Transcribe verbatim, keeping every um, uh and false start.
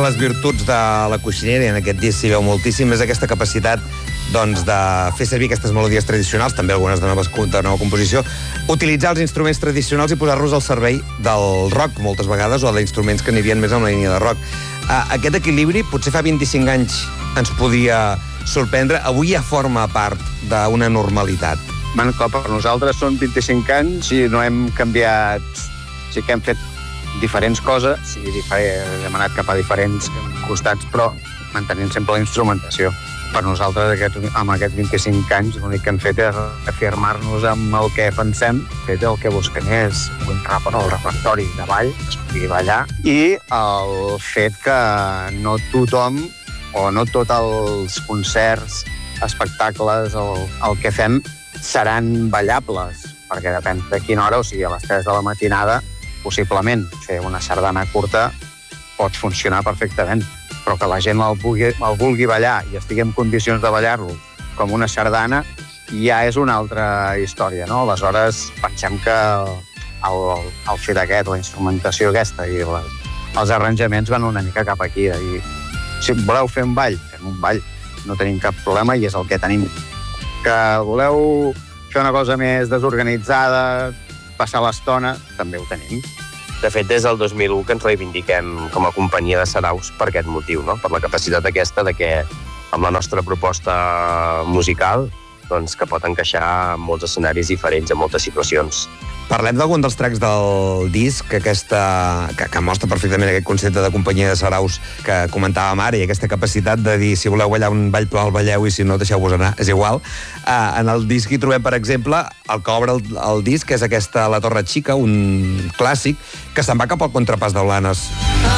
les virtuts de la coixinera, i en aquest disc s'hi veu moltíssim, és aquesta capacitat doncs, de fer servir aquestes melodies tradicionals, també algunes de, noves, de nova composició, utilitzar els instruments tradicionals i posar-los al servei del rock, moltes vegades, o d'instruments que anirien més en la línia de rock. Uh, aquest equilibri, potser fa vint-i-cinc anys ens podia sorprendre, avui ja forma part d'una normalitat. Bueno, clar, per nosaltres són vint-i-cinc anys i no hem canviat... Sí que hem fet diferents coses, i diferent, hem anat cap a diferents costats, però mantenint sempre la instrumentació. Per nosaltres, aquest, amb aquests vint-i-cinc anys, l'únic que hem fet és afirmar-nos amb el que pensem, fet el que busquem és un rap, no, el repertori de ball, que es pugui ballar, i el fet que no tothom, o no tots els concerts, espectacles, el, el que fem, seran ballables, perquè depèn de quina hora, o sigui, a les tres de la matinada, possiblement fer una sardana curta pot funcionar perfectament, però que la gent el vulgui, el vulgui ballar i estigui en condicions de ballar-lo com una sardana ja és una altra història, no? Aleshores, pensem que el, el fet aquest, la instrumentació aquesta i les, els arranjaments van una mica cap aquí. I, si voleu fer un ball, fem un ball, no tenim cap problema i és el que tenim. Que voleu fer una cosa més desorganitzada, passar l'estona, també ho tenim. De fet, des del dos mil u que ens reivindiquem com a companyia de saraus per aquest motiu, no? Per la capacitat aquesta de que amb la nostra proposta musical doncs, que pot encaixar en molts escenaris diferents, en moltes situacions. Parlem d'algun dels tracks del disc aquesta, que, que mostra perfectament aquest concepte de companyia de saraus que comentàvem ara, i aquesta capacitat de dir si voleu ballar un ball, el balleu, i si no, deixeu-vos anar, és igual. Uh, en el disc hi trobem, per exemple, el que obre el, el disc, que és aquesta La Torre Xica, un clàssic, que se'n va cap al contrapàs de Blanes.